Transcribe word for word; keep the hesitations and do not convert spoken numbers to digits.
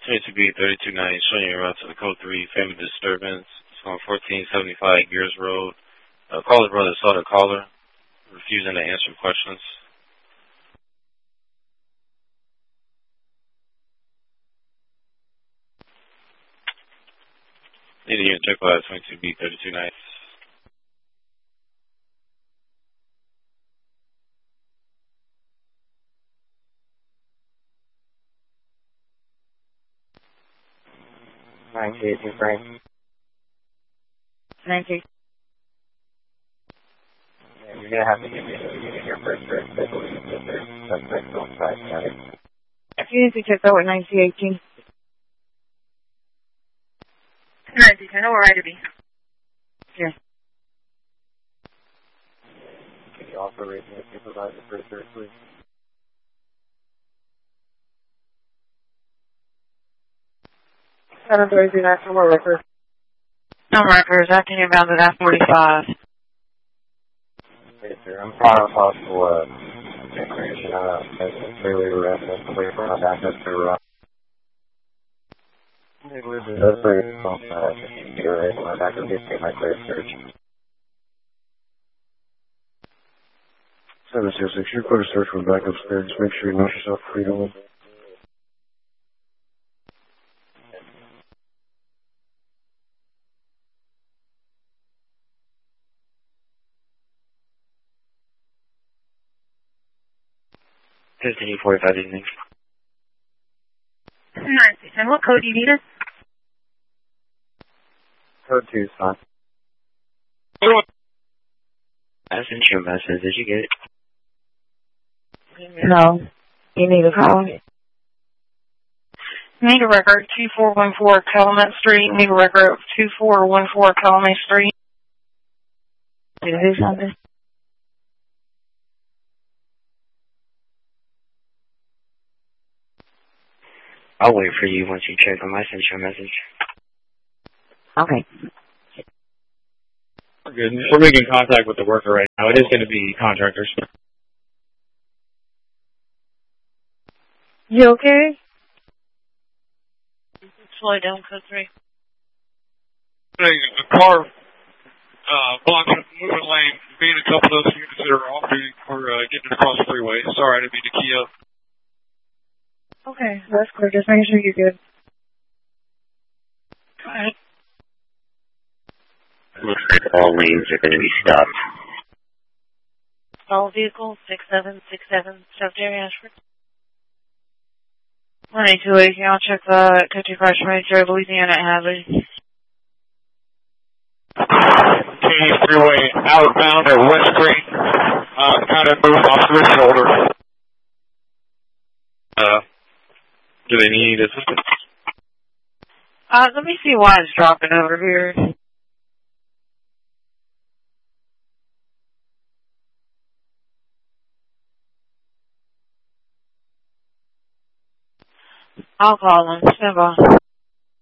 twenty-two B thirty-two ninety, showing you around to the code three, family disturbance. It's on fourteen seventy-five Gears Road. Uh, caller brother saw the caller, refusing to answer questions. Need to check out twenty-two B thirty-two ninety. ninety-eight, Frank. ninety. Yeah, you're going to have to give me a your first birth. That's right, on site, got If you need to check out with ninety eighteen. ninety ten, or I to be. Yes. Can you also raise me a supervisor first birth, please? seven thirty National Record. No records, acting inbound at I forty-five. Okay, sir. I'm calling a possible, uh, declaration, uh, as a clearly arrest, that's clear for my access to Rock. That's pretty cool. Uh, you're right, my back will get my clear search. seven zero six, you're clear to search from back upstairs. Make sure you knock yourself free to one. fifteen forty-five evening. ninety ten, what code do you need it? Code two, son. I sent you a message. Did you get it? No. You need a call? Need a record, two four one four Calumet Street. Need a record, two four one four Calumet Street. Did you do something? I'll wait for you once you check them. I sent you a message. Okay. We're good. We're making contact with the worker right now. It is going to be contractors. You okay? Slow down, code three. A car uh, blocking a moving lane. Being a couple of those units that are off duty for uh, getting across the freeway. Sorry, I didn't mean to key up. Okay, that's clear. Just making sure you're good. Go ahead. Looks like all lanes are going to be stopped. All vehicles, six seven six seven, South Jerry Ashford. one eight two eight, I'll check the code two five twenty-three, Louisiana at Hadley. Katy Freeway outbound at West Green. Uh, kind of moving off the shoulder. Uh, do they need assistance? Uh, let me see why it's dropping over here. I'll call them. Stand by.